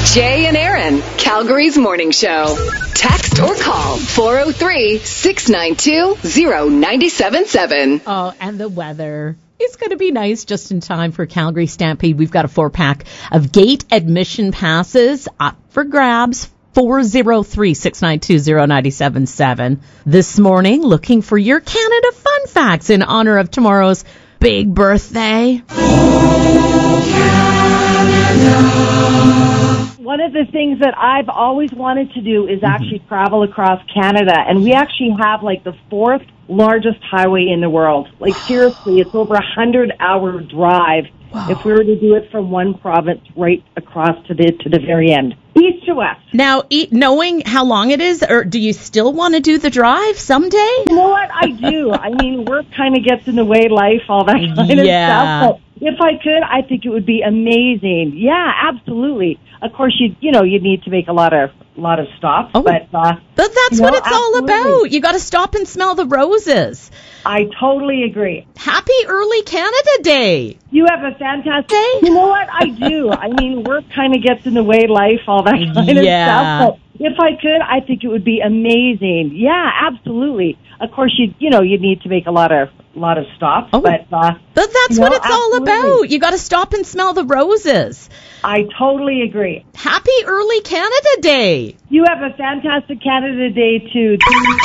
Jay and Aaron, Calgary's morning show. Text or call 403-692-0977. Oh, and the weather. It's going to be nice just in time for Calgary Stampede. We've got a 4-pack of gate admission passes up for grabs. 403-692-0977. This morning, looking for your Canada fun facts in honor of tomorrow's big birthday. One of the things that I've always wanted to do is actually travel across Canada, and we actually have like the 4th largest highway in the world. Like seriously, it's over 100-hour drive. Wow. If we were to do it from one province right across to the very end, east to west. Now, knowing how long it is, or do you still want to do the drive someday? You know what? I do. I mean, work kind of gets in the way, life, all that kind of stuff. But if I could, I think it would be amazing. Yeah, absolutely. Of course, you'd need to make a lot of stops, but that's what it's all about. You got to stop and smell the roses. I totally agree. Happy early Canada Day. You have a fantastic day. You know what? I do. I mean, work kind of gets in the way, life, all that kind of stuff. But if I could, I think it would be amazing. Yeah, absolutely. Of course, you'd need to make a lot of stops, but that's what it's all about. You got to stop and smell the roses. I totally agree. Happy early Canada Day. You have a fantastic Canada Day too.